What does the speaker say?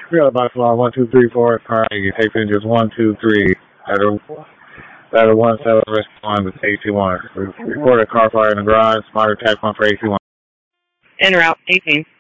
We got a box line 1234 Carnegie. Takes in just 123. Ladder 17 respond with AC1. Report a car fire in the garage. Smart attack 1 for AC1. En route, 18.